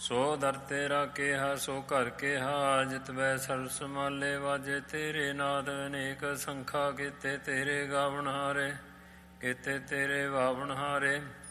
ਸੋ ਦਰ ਤੇਰਾ ਕਿਹਾ ਸੋ ਘਰ ਕਿਹਾ, ਜਿਤ ਬੈ ਸਰਬ ਸਮਾਲੇ ਵਾਜੇ ਤੇਰੇ ਨਾਦ। ਅਨੇਕ ਸੰਖਾ ਕੀਤੇ ਤੇਰੇ ਗਾਵਣ ਹਾਰੇ, ਕੀਤੇ ਤੇਰੇ ਵਾਵਣ ਹਾਰੇ।